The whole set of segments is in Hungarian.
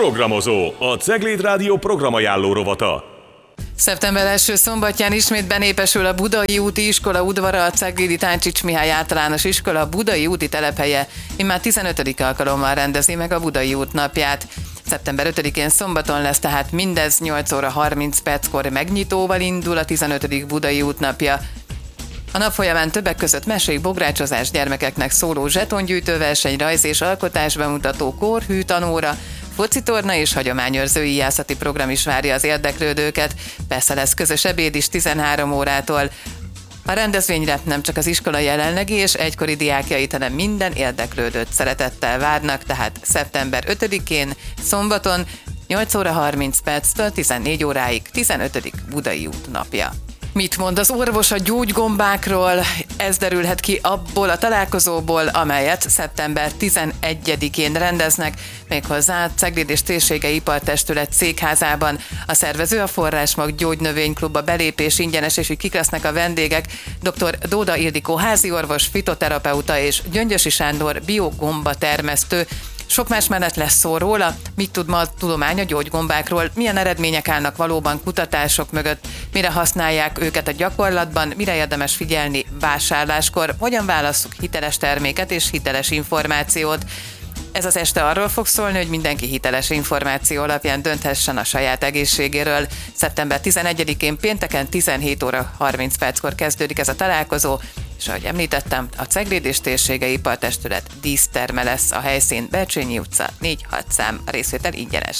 Programozó, a Cegléd Rádió programajánló rovata. Szeptember első szombatján ismét benépesül a Budai úti iskola udvara, a Ceglédi Táncsics Mihály Általános Iskola Budai úti telephelye immár 15. alkalommal rendezi meg a Budai út napját. Szeptember 5-én szombaton lesz tehát mindez, 8 óra 30 perckor megnyitóval indul a 15. Budai út napja. A nap folyamán többek között mesék, bográcsozás, gyermekeknek szóló zsetongyűjtőverseny, rajz és alkotás bemutató, kórhű tanóra, focitorna és hagyományőrző íjászati program is várja az érdeklődőket. Persze lesz közös ebéd is 13 órától. A rendezvényre nem csak az iskola jelenlegi és egykori diákjait, hanem minden érdeklődőt szeretettel várnak, tehát szeptember 5-én, szombaton 8 óra 30 perctől 14 óráig 15. Budai út napja. Mit mond az orvos a gyógygombákról? Ez derülhet ki abból a találkozóból, amelyet szeptember 11-én rendeznek, méghozzá a Cegléd és Térsége Ipartestület székházában. A szervező a Forrásmag Gyógynövényklub, a belépés ingyenes, és így kik lesznek a vendégek: dr. Dóda Ildikó háziorvos, fitoterapeuta és Gyöngyösi Sándor biogomba termesztő. Sok más mellett lesz szó róla, mit tud ma a tudomány a gyógygombákról, milyen eredmények állnak valóban kutatások mögött, mire használják őket a gyakorlatban, mire érdemes figyelni vásárláskor, hogyan válasszuk hiteles terméket és hiteles információt. Ez az este arról fog szólni, hogy mindenki hiteles információ alapján dönthessen a saját egészségéről. Szeptember 11-én pénteken 17 óra 30 perckor kezdődik ez a találkozó, és ahogy említettem, a Cegléd és Térsége Ipartestület díszterme lesz a helyszín, Bercsényi utca 4-6 szám, a részvétel ingyenes.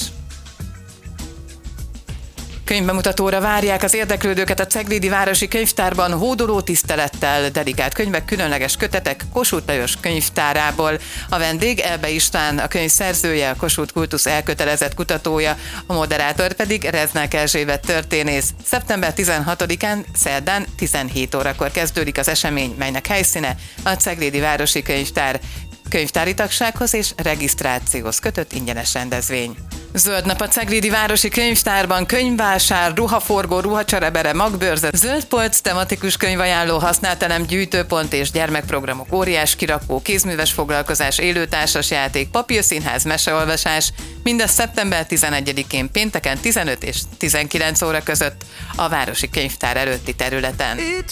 Könyvbemutatóra várják az érdeklődőket a Ceglédi Városi Könyvtárban hódoló tisztelettel, dedikált könyvek, különleges kötetek Kossuth Lajos könyvtárából. A vendég Elbe István, a könyv szerzője, a Kossuth kultusz elkötelezett kutatója, a moderátor pedig Reznák Erzsébet történész. Szeptember 16-án, szerdán 17 órakor kezdődik az esemény, melynek helyszíne a Ceglédi Városi Könyvtár. Könyvtári tagsághoz és regisztrációhoz kötött ingyenes rendezvény. Zöld nap a Ceglédi Városi Könyvtárban, könyvvásár, ruhaforgó, ruhacserebere, magbőrzet, zöld polc, tematikus könyvajánló, használtelem, gyűjtőpont és gyermekprogramok, óriás kirakó, kézműves foglalkozás, élőtársas játék, papírszínház, meseolvasás, mindez szeptember 11-én pénteken 15 és 19 óra között a Városi Könyvtár előtti területen.